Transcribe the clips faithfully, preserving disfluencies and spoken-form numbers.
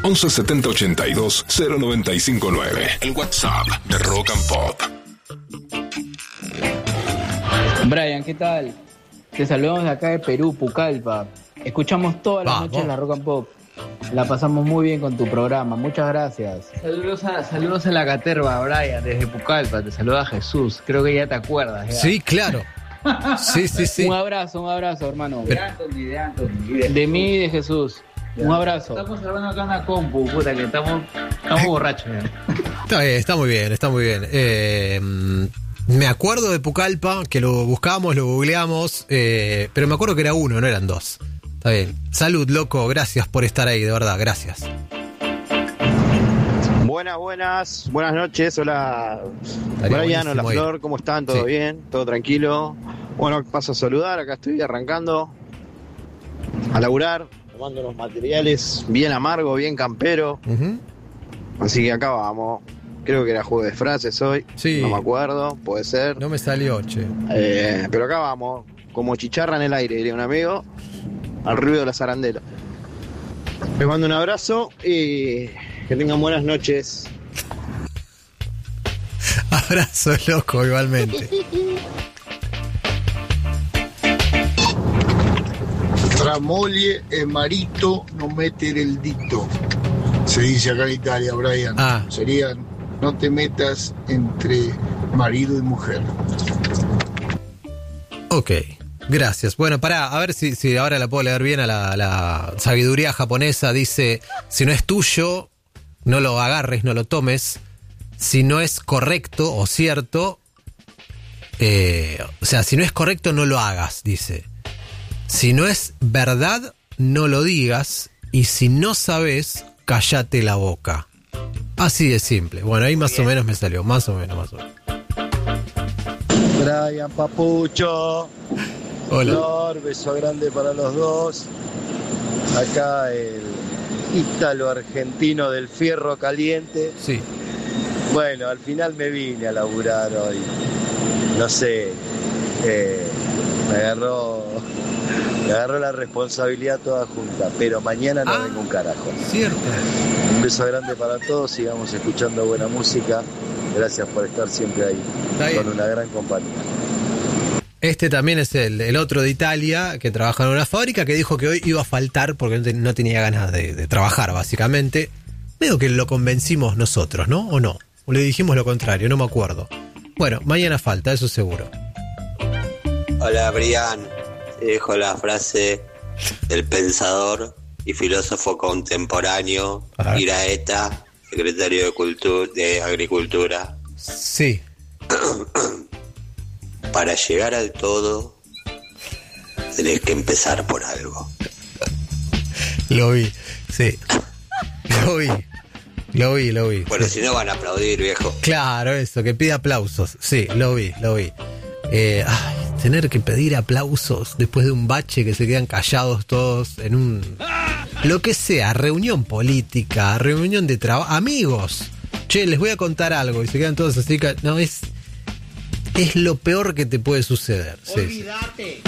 once setenta ochenta y dos cero noventa y cinco nueve. El WhatsApp de Rock and Pop. Brian, ¿qué tal? Te saludamos de acá de Perú, Pucallpa. Escuchamos todas las Vamos. noches la Rock and Pop. La pasamos muy bien con tu programa. Muchas gracias. Saludos a, saludos a la caterva, Brian, desde Pucallpa. Te saluda Jesús. Creo que ya te acuerdas. ¿ya? Sí, claro. Sí, sí, sí. Un abrazo, un abrazo, hermano. De Anthony, de Anthony. De mí y de Jesús. Ya. Un abrazo. Estamos hablando acá en la compu, puta, que estamos, estamos borrachos. Ya. Está bien, está muy bien, está muy bien. Eh, me acuerdo de Pucallpa, que lo buscamos, lo googleamos, eh, pero me acuerdo que era uno, no eran dos. Está bien. Salud, loco, gracias por estar ahí, de verdad, gracias. Buenas, buenas, buenas noches, hola Estaría Brian, hola buenísimo ir. Flor, ¿cómo están? ¿Todo Sí. bien? ¿Todo tranquilo? Bueno, paso a saludar, acá estoy arrancando a laburar, tomando unos materiales bien amargo, bien campero, Uh-huh. así que acá vamos. Creo que era juego de frases hoy, Sí. no me acuerdo, puede ser, No me salió, che. eh, pero acá vamos, como chicharra en el aire, diría un amigo, al ruido de la zarandela. Les mando un abrazo y que tengan buenas noches. Abrazo, loco, igualmente. Tramolie e marito no meter el dito. Se dice acá en Italia, Brian. Ah. Sería no te metas entre marido y mujer. Ok, gracias. Bueno, pará, a ver si, si ahora la puedo leer bien a la, la sabiduría japonesa. Dice, si no es tuyo, no lo agarres, no lo tomes. Si no es correcto o cierto, eh, o sea, si no es correcto, no lo hagas, dice. Si no es verdad, no lo digas. Y si no sabes, cállate la boca. Así de simple. Bueno, ahí más o menos me salió, más o menos, más o menos. Brian, Papucho. Hola. Flor, beso grande para los dos. Acá el ítalo argentino del fierro caliente. Sí. Bueno, al final me vine a laburar hoy. No sé, eh, me agarró, me agarró la responsabilidad toda junta, pero mañana no Ah. vengo un carajo. Cierto. Un beso grande para todos, sigamos escuchando buena música. Gracias por estar siempre ahí, Está bien. con una gran compañía. Este también es el, el otro de Italia que trabaja en una fábrica que dijo que hoy iba a faltar porque no, te- no tenía ganas de, de trabajar, básicamente. Veo que lo convencimos nosotros, ¿no? ¿O no? O le dijimos lo contrario, no me acuerdo. Bueno, mañana falta, eso seguro. Hola, Brian. Te dejo la frase del pensador y filósofo contemporáneo A ver. Iraeta, secretario de, Cultu- de Agricultura. Sí. Para llegar al todo, tenés que empezar por algo. Lo vi, sí. Lo vi. Lo vi, lo vi. Bueno, si no van a aplaudir, viejo. Claro, eso, que pide aplausos. Sí, lo vi, lo vi. Eh, ay, tener que pedir aplausos después de un bache que se quedan callados todos en un... Lo que sea, reunión política, reunión de trabajo, amigos. Che, les voy a contar algo y se quedan todos así. ca- No, es... Es lo peor que te puede suceder. Sí, sí.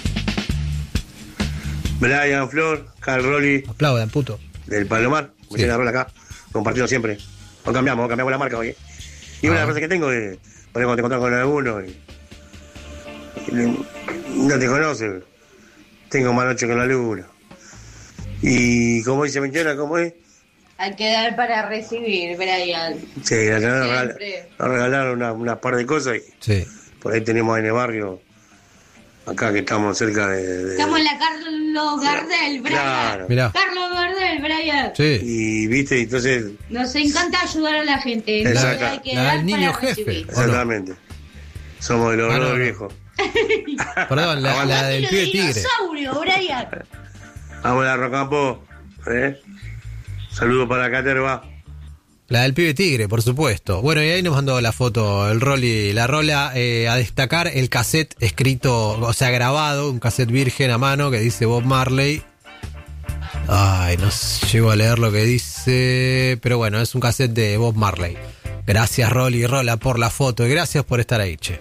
Brian, Flor, Carl Rolly, Aplaudan, puto. del Palomar, me Sí. tiene rol acá, compartiendo siempre. No cambiamos, no cambiamos la marca hoy. Y una Ah. de las cosas que tengo es, por ejemplo, te encontrás con alguno y, y le- no te conoce, tengo más noche que la luna. Y como dice Menchera, ¿cómo es? Hay que dar para recibir, Brian. Sí, la tenés, nos regal- Siempre. nos regalaron una, una par de cosas y Sí. por ahí tenemos en el barrio, acá que estamos cerca de... de- Estamos en la Carlos Gardel, Brian. Claro. Mirá. Carlos Gardel, Brian. Sí. Y viste, entonces, Nos encanta ayudar a la gente. Entonces Exacto. hay que La dar del niño para jefe. recibir. ¿O no? exactamente, somos de los Ah, no, dos no. viejos. Perdón, la, la del Lo pibe de tigre. dinosaurio, Brian. Vamos a la Rocampo, ¿eh? Saludos para la caterva. La del pibe tigre, por supuesto. Bueno, y ahí nos mandó la foto el Rolly, la Rola, eh, a destacar el cassette escrito, o sea, grabado, un cassette virgen a mano que dice Bob Marley. Ay, no llego a leer lo que dice, pero bueno, es un cassette de Bob Marley. Gracias, Rolly y Rola, por la foto y gracias por estar ahí, che.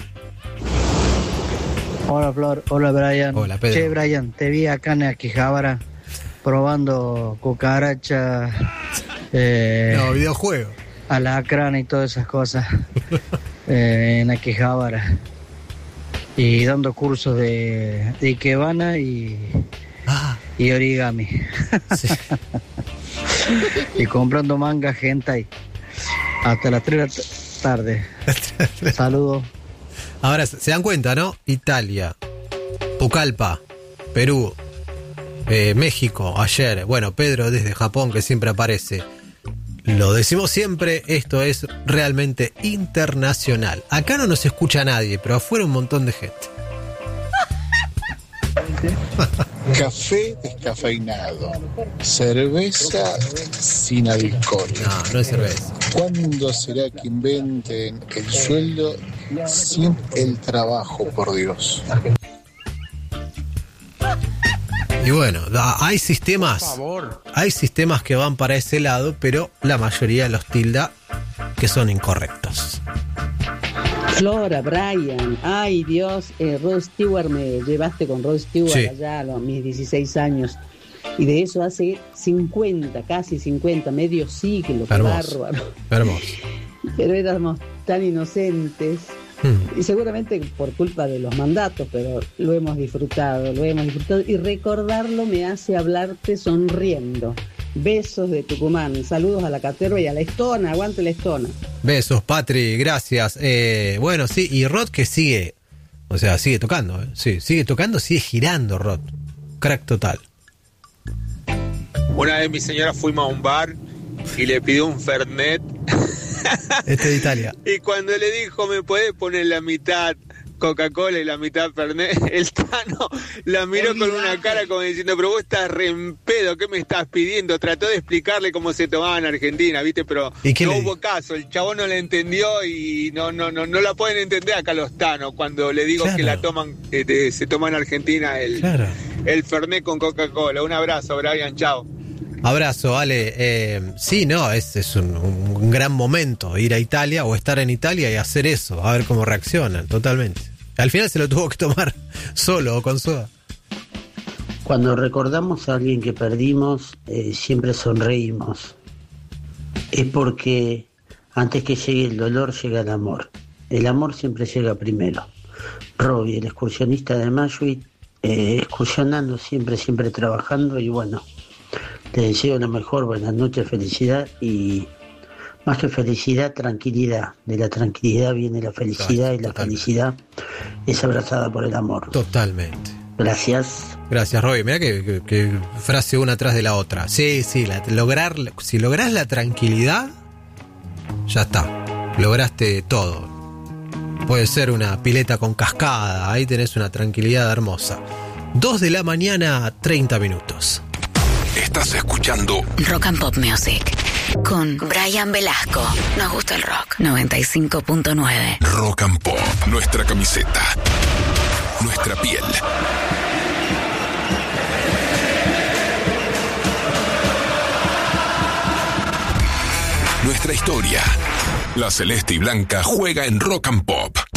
Hola Flor, hola Brian. Hola, Pedro. Che Brian, te vi acá en Akihabara probando cucaracha Eh, no, videojuego. Alacrán y todas esas cosas. eh, en Akihabara. Y dando cursos de, de ikebana y, ah. y origami. Sí. Y comprando manga hentai. Hasta las tres de la tarde. Saludos. Ahora, se dan cuenta, ¿no? Italia, Pucallpa, Perú, eh, México, ayer. Bueno, Pedro desde Japón, que siempre aparece. Lo decimos siempre, esto es realmente internacional. Acá no nos escucha nadie, pero afuera un montón de gente. Café descafeinado, cerveza sin alcohol. No, no es cerveza. ¿Cuándo será que inventen el sueldo sin el trabajo, por Dios? Y bueno, hay sistemas, hay sistemas que van para ese lado, pero la mayoría los tilda que son incorrectos. Flora, Brian, ay Dios, eh, Rod Stewart, me llevaste con Rod Stewart sí. allá a los, mis dieciséis años, y de eso hace cincuenta, casi cincuenta, medio siglo, qué bárbaro. Hermoso. Pero éramos tan inocentes. Y seguramente por culpa de los mandatos, pero lo hemos disfrutado, lo hemos disfrutado. Y recordarlo me hace hablarte sonriendo. Besos de Tucumán, saludos a la Caterva y a la Estona, aguante la Estona. Besos, Patri, gracias. Eh, bueno, sí, y Rod que sigue, o sea, sigue tocando, ¿eh? Sí, sigue tocando, sigue girando Rod. Crack total. Una vez mi señora fuimos a un bar y le pidió un Fernet. Este de Italia. Y cuando le dijo, ¿me podés poner la mitad Coca-Cola y la mitad Fernet? El Tano la miró Olvidate. Con una cara como diciendo, pero vos estás re en pedo, ¿qué me estás pidiendo? Trató de explicarle cómo se tomaba en Argentina, ¿viste? Pero no hubo caso, el chabón no le entendió y no no no no la pueden entender acá los Tanos cuando le digo claro. que la toman, eh, se toma en Argentina el, claro. el Fernet con Coca-Cola. Un abrazo, Brian, chao. Abrazo, Ale. Eh, sí, no, es, es un, un gran momento ir a Italia o estar en Italia y hacer eso, a ver cómo reaccionan, totalmente. Al final se lo tuvo que tomar solo o con soda. Cuando recordamos a alguien que perdimos, eh, siempre sonreímos. Es porque antes que llegue el dolor llega el amor. El amor siempre llega primero. Robbie, el excursionista de Mayuit, eh, excursionando siempre, siempre trabajando y bueno... Te deseo lo mejor, buenas noches, felicidad y más que felicidad, tranquilidad. De la tranquilidad viene la felicidad y la totalmente. Felicidad es abrazada por el amor. Totalmente. Gracias. Gracias, Robbie. Mirá que, que, que frase una tras de la otra. Sí, sí, la, lograr, si lográs la tranquilidad, ya está. Lograste todo. Puede ser una pileta con cascada, ahí tenés una tranquilidad hermosa. Dos de la mañana, treinta minutos. Estás escuchando Rock and Pop Music con Brian Velasco. Nos gusta el rock. noventa y cinco punto nueve. Rock and Pop. Nuestra camiseta. Nuestra piel. Nuestra historia. La celeste y blanca juega en Rock and Pop.